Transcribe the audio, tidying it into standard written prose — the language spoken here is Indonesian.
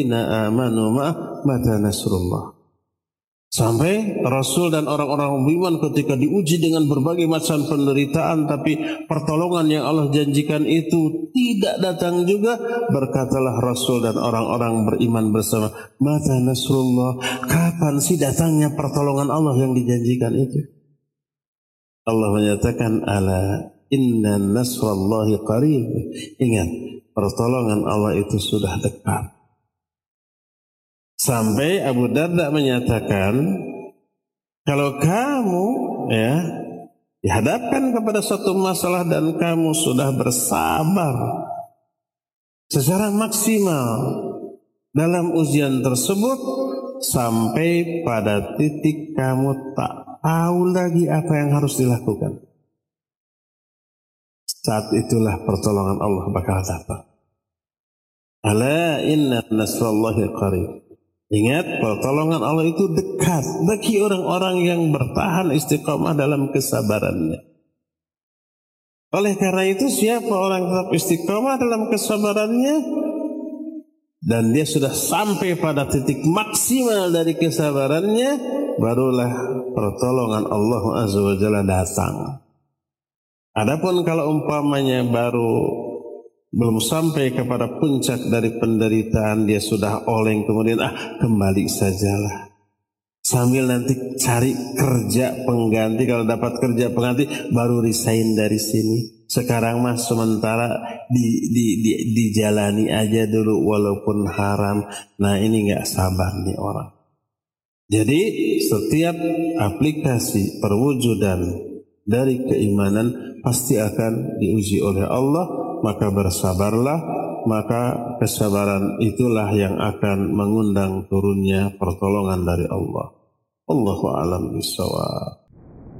amanu mata nasrullah. Sampai Rasul dan orang-orang beriman ketika diuji dengan berbagai macam penderitaan, tapi pertolongan yang Allah janjikan itu tidak datang juga, berkatalah Rasul dan orang-orang beriman bersama, mata nasrullah, kapan sih datangnya pertolongan Allah yang dijanjikan itu? Allah menyatakan, ala inna nasrallahi qarib. Ingat, pertolongan Allah itu sudah dekat. Sampai Abu Darda menyatakan, kalau kamu dihadapkan kepada suatu masalah dan kamu sudah bersabar secara maksimal dalam ujian tersebut, sampai pada titik kamu tak tahu lagi apa yang harus dilakukan, saat itulah pertolongan Allah bakal datang. Ala inna nasrallahi qarib. Ingat, pertolongan Allah itu dekat bagi orang-orang yang bertahan istiqamah dalam kesabarannya. Oleh karena itu, siapa orang tetap istiqamah dalam kesabarannya dan dia sudah sampai pada titik maksimal dari kesabarannya, barulah pertolongan Allah Azza wa Jalla datang. Adapun kalau umpamanya baru belum sampai kepada puncak dari penderitaan, dia sudah oleng, kemudian kembali sajalah, sambil nanti cari kerja pengganti, kalau dapat kerja pengganti baru resign dari sini. Sekarang mah sementara dijalani aja dulu walaupun haram. Nah, ini nggak sabar nih orang. Jadi setiap aplikasi perwujudan dari keimanan pasti akan diuji oleh Allah. Maka bersabarlah, maka kesabaran itulah yang akan mengundang turunnya pertolongan dari Allah. Allahu a'lam bishawab.